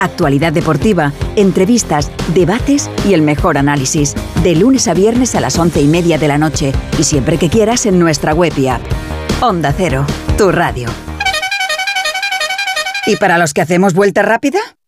Actualidad deportiva, entrevistas, debates y el mejor análisis. De lunes a viernes a las 11:30 de la noche y siempre que quieras en nuestra web y app. Onda Cero, tu radio. ¿Y para los que hacemos vuelta rápida?